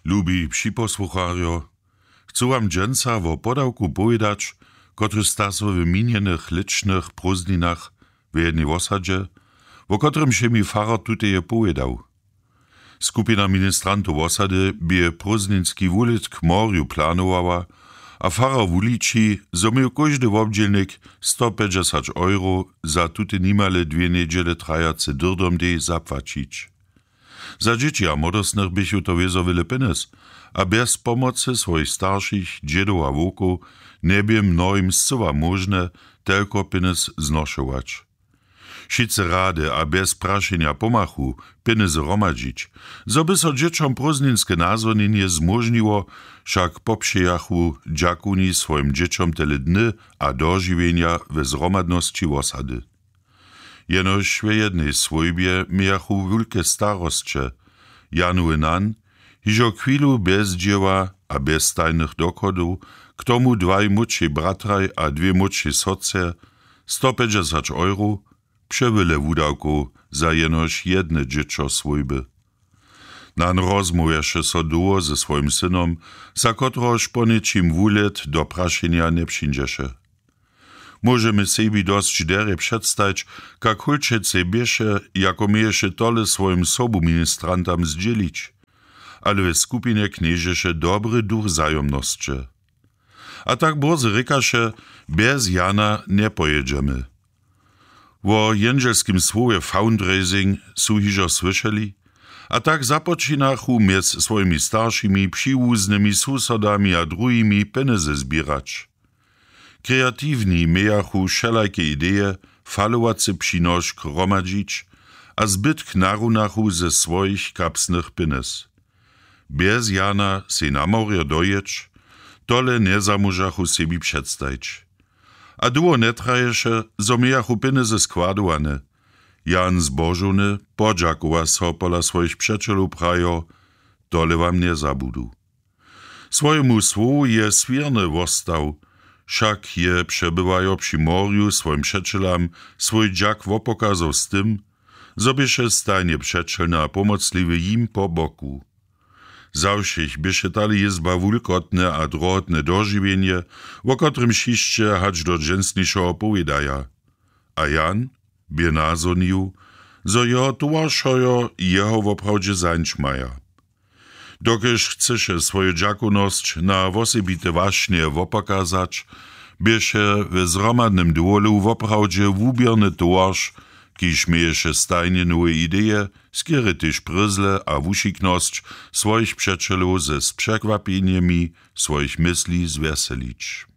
Lubi připosłucharjo, chcę wam dżęca wo podawku powiedać, kotry staso w minionych licznych prózdninach w jednej osadzie, wo kotrym się mi farar tuteje powiedał. Skupina ministrantów osady by prózdninski wulit k morju planowała, a farar wuliči, zo miał każdy obdzielnik 150 euro za tute nimale 2 niedziele trajace dyrdom dej zapłacić. Za dzieci a młodostnych bychu to wiezo wiele penes, a bez pomocy swoich starszych, dziedów a wuków, nie by mnoim zcowa możne tylko penes znoszować. Wszyscy rady a bez praszenia pomachu penes romadzić, zo by so dzieciom prózdninske nazwonienie zmożniło, však popšijachu dżakuni swoim dzieciom tele dny a dożywienia we zromadności osady. Jenoż w jednej swojbie miachu wielkie starostcze, Janu Nan, hižo chwilu bez dzieła a bez tajnych dochodów, k tomu 2 młodsze bratraj a 2 młodsze soce, 150 euro, przewyle wudawku za jenoż jedne dziecko swojby. Nan rozmówieše so duo ze swoim synom, za kotroż po niczym wulet do praszenia nie przyjdziesz. Możemy sobie dość dere przedstać, jak hulczece biesze, jako mieješe tole swoim sobu ministrantam zdzielić, ale w skupinie knieżeše dobry duch zajomnosće. A tak bozy rykaše, bez Jana nie pojedziemy. Wo jędrzelskim słowie fundraising su hižo słyszeli, a tak započinachu między swoimi starszymi, przyłóznymi susodami a drugimi penezy zbierać. Kreatywni mejachu wszelajkie idee, falowacy przynoszk romadzić, a zbyt narunachu ze swoich kapsnych pines. Bez Jana se na morje dojeć, tole nie zamurzachu sebi przedstawić. A duo netraješe, zo mejachu penezy składowane. Jan zbożony, podżakowa so pola swoich przyjacielów prajo, tole wam nie zabudu. Swojemu słowu je swierny wostał, však je przebywajo przy morju swoim przyjacielom swój dżak wopokazał z tym, zo bieše stajnie przyjacielny a pomocliwy im po boku. Zawszych bieše tali jezba wulkotne a drotne dożywienie, o kotrym šišće hać do dżęsniejszego powiedaja. A Jan bie nazonił, zo jeho tuwarszojo jeho woprawdzie zańcz maja. Dokež chceše swoje dżakunosć na wosebite waśnie wopokazać, bieše we zromadnym duolu woprawdzie wubierny towarz, kiż mieješe stajnie nowe ideje, skiery tyż pryzle a wusiknosć swoich przyjacielów ze przekwapieniami swoich myśli zweselić.